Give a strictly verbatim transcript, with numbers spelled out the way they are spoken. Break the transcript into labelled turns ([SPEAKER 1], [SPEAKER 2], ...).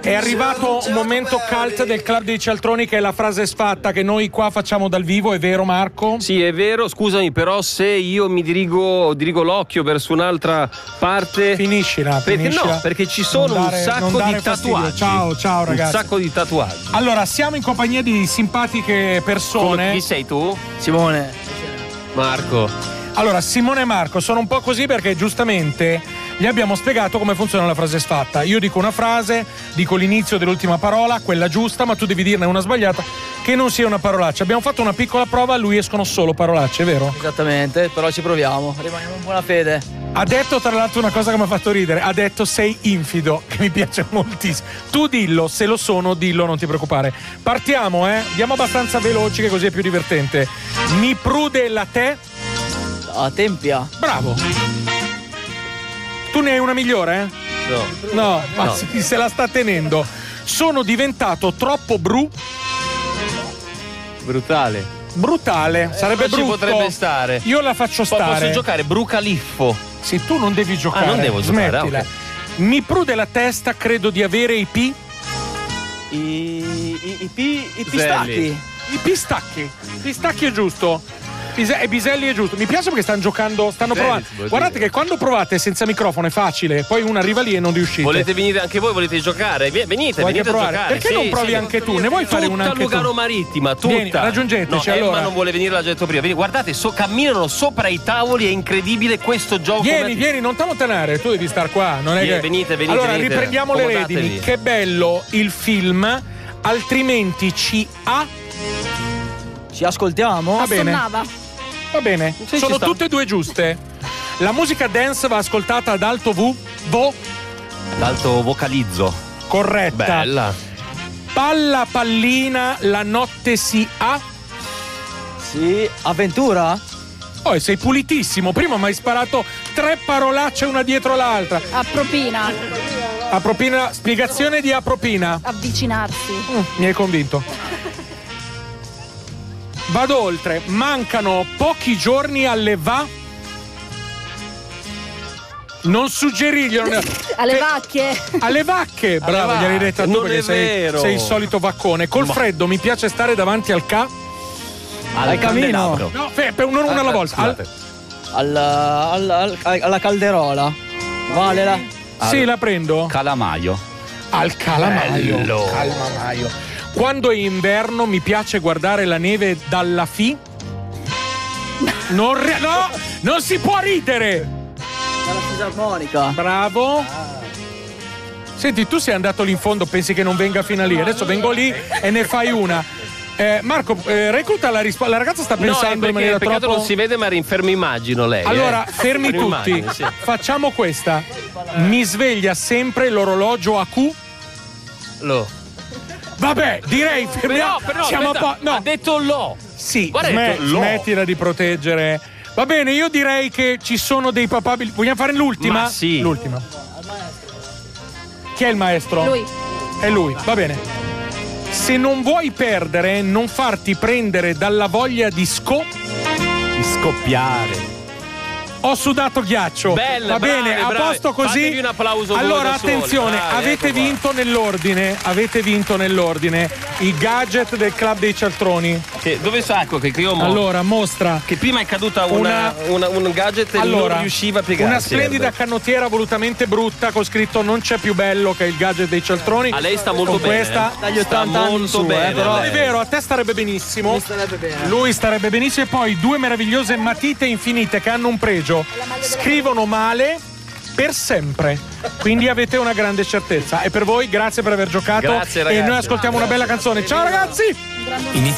[SPEAKER 1] È arrivato un momento cult del Club dei Cialtroni, che è la frase sfatta che noi qua facciamo dal vivo, è vero Marco?
[SPEAKER 2] Sì, è vero, scusami, però se io mi dirigo dirigo l'occhio verso un'altra parte,
[SPEAKER 1] finiscila,
[SPEAKER 2] perché
[SPEAKER 1] finiscila.
[SPEAKER 2] no, perché ci sono
[SPEAKER 1] dare,
[SPEAKER 2] un sacco di tatuaggi.
[SPEAKER 1] Ciao, ciao ragazzi.
[SPEAKER 2] Un sacco di tatuaggi.
[SPEAKER 1] Allora, siamo in compagnia di simpatiche persone.
[SPEAKER 2] Come, chi sei tu?
[SPEAKER 3] Simone.
[SPEAKER 2] Marco.
[SPEAKER 1] Allora, Simone e Marco sono un po' così perché giustamente gli abbiamo spiegato come funziona la frase sfatta. Io dico una frase, dico l'inizio dell'ultima parola, quella giusta, ma tu devi dirne una sbagliata che non sia una parolaccia. Abbiamo fatto una piccola prova, a lui escono solo parolacce, vero?
[SPEAKER 3] Esattamente, però ci proviamo, rimaniamo in buona fede.
[SPEAKER 1] Ha detto tra l'altro una cosa che mi ha fatto ridere, ha detto sei infido, che mi piace moltissimo. Tu dillo, se lo sono, dillo, non ti preoccupare. Partiamo, eh? Andiamo abbastanza veloci che così è più divertente. Mi prude la te?
[SPEAKER 3] La tempia.
[SPEAKER 1] Bravo. Tu ne hai una migliore?
[SPEAKER 2] Eh? No.
[SPEAKER 1] No, ma
[SPEAKER 2] no.
[SPEAKER 1] Si, se la sta tenendo. Sono diventato troppo bru.
[SPEAKER 2] Brutale.
[SPEAKER 1] Brutale. Sarebbe
[SPEAKER 2] eh,
[SPEAKER 1] brutto.
[SPEAKER 2] Ci potrebbe stare.
[SPEAKER 1] Io la faccio stare.
[SPEAKER 2] Posso giocare brucaliffo.
[SPEAKER 1] Sì, tu non devi giocare.
[SPEAKER 2] Ah, non devo giocare.
[SPEAKER 1] Smettila.
[SPEAKER 2] Okay.
[SPEAKER 1] Mi prude la testa, credo di avere i P.
[SPEAKER 3] I, i, i, pi, i pistacchi.
[SPEAKER 1] I pistacchi. Pistacchi è giusto. Pise- e Biselli è giusto. Mi piace perché stanno giocando, stanno
[SPEAKER 2] Sì,
[SPEAKER 1] provando.
[SPEAKER 2] sì,
[SPEAKER 1] Guardate
[SPEAKER 2] sì.
[SPEAKER 1] che quando provate senza microfono è facile, poi uno arriva lì e non riuscite.
[SPEAKER 2] Volete venire anche voi? Volete giocare? Venite,
[SPEAKER 1] Voglio
[SPEAKER 2] venite
[SPEAKER 1] provare.
[SPEAKER 2] a giocare.
[SPEAKER 1] Perché
[SPEAKER 2] sì,
[SPEAKER 1] non provi
[SPEAKER 2] sì,
[SPEAKER 1] anche tu? Ne vuoi fare una
[SPEAKER 2] tutta
[SPEAKER 1] anche
[SPEAKER 2] Lugano
[SPEAKER 1] tu?
[SPEAKER 2] Marittima, tutta.
[SPEAKER 1] Vieni, raggiungeteci,
[SPEAKER 2] no,
[SPEAKER 1] allora.
[SPEAKER 2] Emma non vuole venire, l'ha detto prima. Vieni, guardate, so, camminano sopra i tavoli, è incredibile questo gioco.
[SPEAKER 1] Vieni,
[SPEAKER 2] come...
[SPEAKER 1] vieni, non ti allontanare, tu devi star qua. Non è
[SPEAKER 2] Vieni,
[SPEAKER 1] che...
[SPEAKER 2] venite, venite,
[SPEAKER 1] Allora,
[SPEAKER 2] venite.
[SPEAKER 1] riprendiamo le
[SPEAKER 2] Accomodatevi.
[SPEAKER 1] redini. Che bello il film, altrimenti ci ha.
[SPEAKER 3] Ci ascoltiamo?
[SPEAKER 1] Va bene.
[SPEAKER 4] Sonnava.
[SPEAKER 1] Va bene,
[SPEAKER 2] Sì,
[SPEAKER 1] sono
[SPEAKER 2] ci sta.
[SPEAKER 1] tutte e due giuste. La musica dance va ascoltata ad alto V. Vo.
[SPEAKER 2] D'alto vocalizzo.
[SPEAKER 1] Corretta.
[SPEAKER 2] Bella.
[SPEAKER 1] Palla pallina, la notte si ha.
[SPEAKER 3] Sì. Avventura?
[SPEAKER 1] Oh, e sei pulitissimo. Prima mi hai sparato tre parolacce una dietro l'altra.
[SPEAKER 4] Appropina.
[SPEAKER 1] Apropina, spiegazione di Apropina.
[SPEAKER 4] Avvicinarsi.
[SPEAKER 1] Mm, mi hai convinto. Vado oltre. Mancano pochi giorni alle va. Non suggeriglielo.
[SPEAKER 4] Alle
[SPEAKER 1] Che-
[SPEAKER 4] vacche.
[SPEAKER 1] Alle vacche. Bravo,
[SPEAKER 2] Alle
[SPEAKER 1] gliel'hai detta tu
[SPEAKER 2] vacche, non
[SPEAKER 1] perché
[SPEAKER 2] è
[SPEAKER 1] sei,
[SPEAKER 2] vero.
[SPEAKER 1] sei il solito vaccone. Col
[SPEAKER 2] Ma-
[SPEAKER 1] freddo mi piace stare davanti al ca.
[SPEAKER 3] Al camino.
[SPEAKER 2] candelabro.
[SPEAKER 1] No, fe- per un'ora una alla
[SPEAKER 2] Ah,
[SPEAKER 1] volta. Al-
[SPEAKER 2] scusate.
[SPEAKER 3] Alla, alla, alla calderola. Vale la.
[SPEAKER 1] sì, la prendo.
[SPEAKER 5] Calamaio.
[SPEAKER 1] Al calamaio.
[SPEAKER 2] Bello.
[SPEAKER 1] Calamaio. Quando è inverno mi piace guardare la neve dalla fi. Non ri- no, non si può ridere.
[SPEAKER 3] Dalla fisarmonica.
[SPEAKER 1] Bravo. Senti, tu sei andato lì in fondo, pensi che non venga fino a lì. Adesso vengo lì e ne fai una. Eh, Marco, eh, recluta la risposta. La ragazza sta
[SPEAKER 2] No, è
[SPEAKER 1] pensando in
[SPEAKER 2] perché
[SPEAKER 1] maniera
[SPEAKER 2] peccato
[SPEAKER 1] troppo.
[SPEAKER 2] non si vede, ma rinfermo immagino lei.
[SPEAKER 1] Allora,
[SPEAKER 2] eh.
[SPEAKER 1] fermi
[SPEAKER 2] Mi
[SPEAKER 1] tutti.
[SPEAKER 2] immagino, sì.
[SPEAKER 1] Facciamo questa. Mi sveglia sempre l'orologio a Q.
[SPEAKER 2] Lo.
[SPEAKER 1] Vabbè, direi fermiamo.
[SPEAKER 2] Però, però,
[SPEAKER 1] Siamo
[SPEAKER 2] aspetta,
[SPEAKER 1] a po'. No,
[SPEAKER 2] ha detto lo.
[SPEAKER 1] sì,
[SPEAKER 2] Guarda,
[SPEAKER 1] sme-
[SPEAKER 2] ha detto lo.
[SPEAKER 1] smettila di proteggere. Va bene, io direi che ci sono dei papabili. Vogliamo fare l'ultima?
[SPEAKER 2] Ma sì.
[SPEAKER 1] L'ultima. Chi è il maestro?
[SPEAKER 4] Lui.
[SPEAKER 1] È lui, va bene. Se non vuoi perdere, non farti prendere dalla voglia di sco.
[SPEAKER 5] Di scoppiare.
[SPEAKER 1] Ho sudato ghiaccio.
[SPEAKER 2] Belle,
[SPEAKER 1] Va
[SPEAKER 2] bravi,
[SPEAKER 1] bene, a
[SPEAKER 2] bravi.
[SPEAKER 1] posto così.
[SPEAKER 2] Fatevi un applauso voi
[SPEAKER 1] Allora,
[SPEAKER 2] da soli.
[SPEAKER 1] attenzione,
[SPEAKER 2] Bravi,
[SPEAKER 1] avete
[SPEAKER 2] ecco qua.
[SPEAKER 1] vinto nell'ordine. Avete vinto nell'ordine i gadget del Club dei Cialtroni.
[SPEAKER 2] Che, dove sacco che io mo-
[SPEAKER 1] Allora, mostra.
[SPEAKER 2] Che prima è caduta una, una- un gadget e
[SPEAKER 1] Allora,
[SPEAKER 2] non riusciva a piegarsi.
[SPEAKER 1] una splendida
[SPEAKER 2] Erbe.
[SPEAKER 1] canottiera volutamente brutta con scritto non c'è più bello, che è il gadget dei Cialtroni.
[SPEAKER 2] A lei sta molto
[SPEAKER 1] con
[SPEAKER 2] bene.
[SPEAKER 1] questa
[SPEAKER 2] eh.
[SPEAKER 3] Dagli
[SPEAKER 2] sta
[SPEAKER 3] ottanta anni
[SPEAKER 2] molto
[SPEAKER 3] su, eh,
[SPEAKER 2] bene.
[SPEAKER 3] però-
[SPEAKER 2] lei.
[SPEAKER 1] È vero, a te starebbe benissimo.
[SPEAKER 3] Mi starebbe bene.
[SPEAKER 1] Lui starebbe benissimo. E poi due meravigliose matite infinite che hanno un pregio. Scrivono male per sempre. Quindi avete una grande certezza. E per voi, grazie per aver giocato.
[SPEAKER 2] Grazie,
[SPEAKER 1] e
[SPEAKER 2] ragazzi.
[SPEAKER 1] noi ascoltiamo una bella canzone. Ciao ragazzi!